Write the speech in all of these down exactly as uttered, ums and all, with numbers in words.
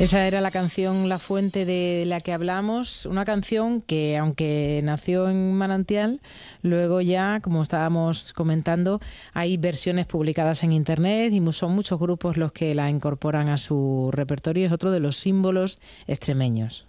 Esa era la canción La Fuente de la que hablamos, una canción que, aunque nació en Manantial, luego ya, como estábamos comentando, hay versiones publicadas en internet y son muchos grupos los que la incorporan a su repertorio. Es otro de los símbolos extremeños.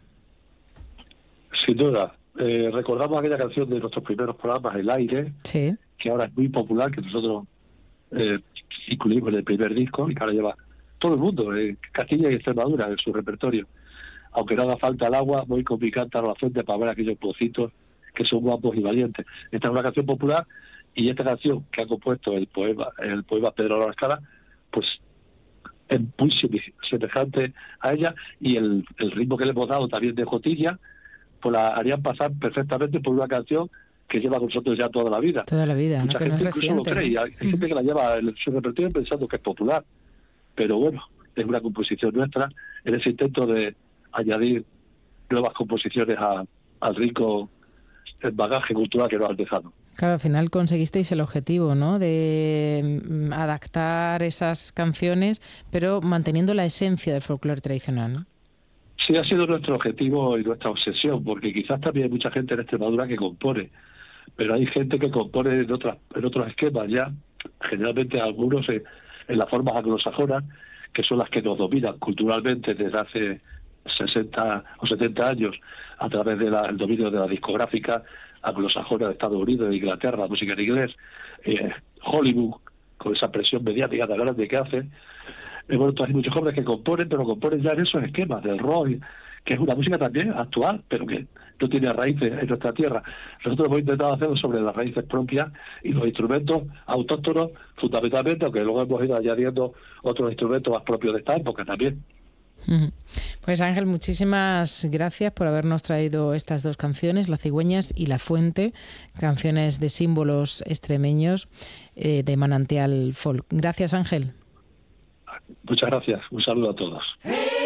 Sin duda. Eh, recordamos aquella canción de nuestros primeros programas, El Aire, sí. que ahora es muy popular, que nosotros eh, incluimos en el primer disco y que ahora lleva todo el mundo, eh, Castilla y Extremadura, en su repertorio. Aunque no haga falta el agua, voy con mi cántaro a la fuente para ver aquellos pocitos que son guapos y valientes. Esta es una canción popular, y esta canción que ha compuesto el poema el poema Pedro de la Escala, pues es muy semejante a ella, y el, el ritmo que le hemos dado también de Jotilla, pues la harían pasar perfectamente por una canción que lleva con nosotros ya toda la vida. Toda la vida, Mucha ¿no? Que gente no es incluso reciente, lo cree, ¿no? y hay, hay gente que la lleva en su repertorio pensando que es popular. Pero bueno, es una composición nuestra en ese intento de añadir nuevas composiciones a, al rico bagaje cultural que nos han dejado. Claro, al final conseguisteis el objetivo, ¿no? De adaptar esas canciones, pero manteniendo la esencia del folclore tradicional, ¿no? Sí, ha sido nuestro objetivo y nuestra obsesión, porque quizás también hay mucha gente en Extremadura que compone, pero hay gente que compone en, otras, en otros esquemas ya, generalmente algunos en, en las formas anglosajonas, que son las que nos dominan culturalmente desde hace sesenta o setenta años, a través del de dominio de la discográfica anglosajona de Estados Unidos, de Inglaterra, la música en inglés, eh, Hollywood, con esa presión mediática tan grande que hace. Eh, bueno, hay muchos jóvenes que componen, pero componen ya en esos esquemas del rock, que es una música también actual, pero que no tiene raíces en nuestra tierra. Nosotros hemos intentado hacerlo sobre las raíces propias y los instrumentos autóctonos, fundamentalmente, aunque luego hemos ido añadiendo otros instrumentos más propios de esta época también. Pues Ángel, muchísimas gracias por habernos traído estas dos canciones, Las Cigüeñas y La Fuente, canciones de símbolos extremeños eh, de Manantial Folk. Gracias, Ángel. Muchas gracias. Un saludo a todos.